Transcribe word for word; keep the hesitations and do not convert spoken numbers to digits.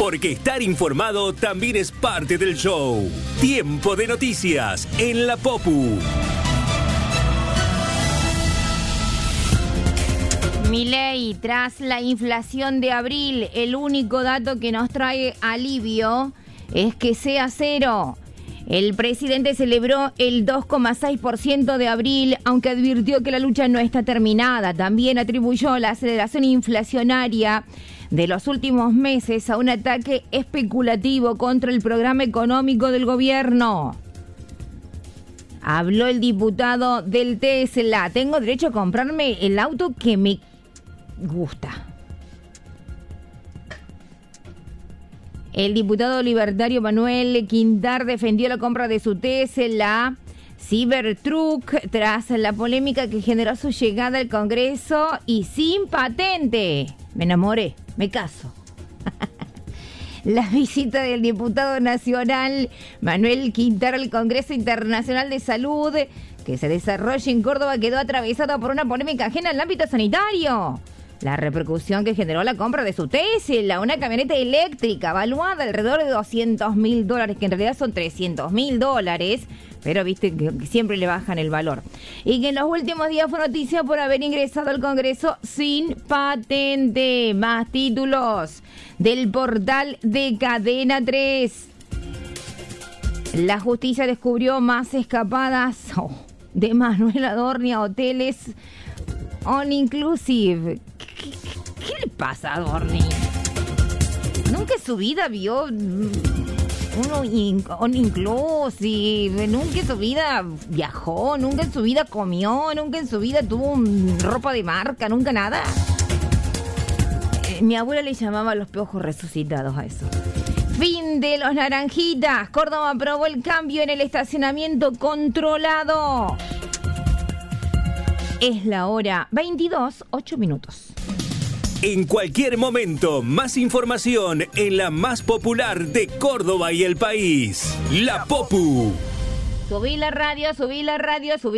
porque estar informado también es parte del show. Tiempo de noticias en la Popu. Milei, tras la inflación de abril, el único dato que nos trae alivio es que sea cero. El presidente celebró el dos coma seis por ciento de abril, aunque advirtió que la lucha no está terminada. También atribuyó la aceleración inflacionaria de los últimos meses a un ataque especulativo contra el programa económico del gobierno. Habló el diputado del Tesla. Tengo derecho a comprarme el auto que me gusta. El diputado libertario Manuel Quintar defendió la compra de su Tesla Cybertruck tras la polémica que generó su llegada al Congreso y sin patente. Me enamoré, me caso. La visita del diputado nacional Manuel Quintar al Congreso Internacional de Salud que se desarrolla en Córdoba quedó atravesada por una polémica ajena al ámbito sanitario. La repercusión que generó la compra de su Tesla, una camioneta eléctrica valuada alrededor de doscientos mil dólares, que en realidad son trescientos mil dólares, pero viste que siempre le bajan el valor. Y que en los últimos días fue noticia por haber ingresado al Congreso sin patente. Más títulos del portal de Cadena tres. La justicia descubrió más escapadas oh, de Manuel Adorni a hoteles all inclusive. ¿Qué, qué, qué le pasa a Adorni? Nunca en su vida vio uno in, all inclusive, nunca en su vida viajó, nunca en su vida comió, nunca en su vida tuvo un, ropa de marca, nunca nada. Eh, mi abuela le llamaba los piojos resucitados a eso. Fin de los naranjitas. Córdoba aprobó el cambio en el estacionamiento controlado. Es la hora veintidós, ocho minutos. En cualquier momento, más información en la más popular de Córdoba y el país. La Popu. Subí la radio, subí la radio, subí.